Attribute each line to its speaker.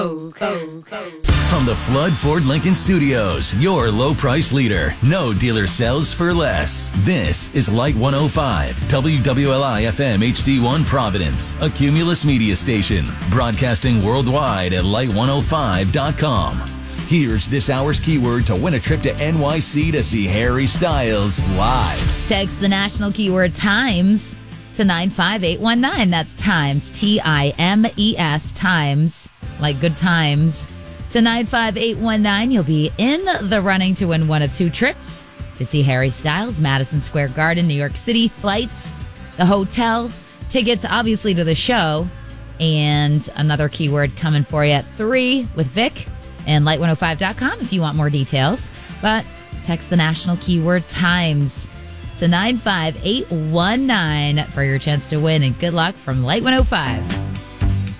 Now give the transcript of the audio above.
Speaker 1: From the Flood Ford Lincoln Studios, your low price leader. No dealer sells for less. This is Light 105, WWLI FM HD1 Providence, a Cumulus media station, broadcasting worldwide at light105.com. Here's this hour's keyword to win a trip to NYC to see Harry Styles live.
Speaker 2: Text the national keyword TIMES to 95819. That's TIMES, TIMES, TIMES, like good times. To 95819, you'll be in the running to win one of two trips to see Harry Styles, Madison Square Garden, New York City. Flights, the hotel, tickets, obviously, to the show, and another keyword coming for you at 3 with Vic and light105.com if you want more details. But text the national keyword TIMES to 95819 for your chance to win, and good luck from Light 105.